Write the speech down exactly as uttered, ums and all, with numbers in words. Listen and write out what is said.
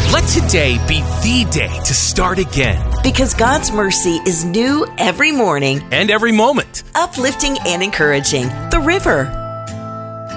Let today be the day to start again. Because God's mercy is new every morning. And every moment. Uplifting and encouraging. The River.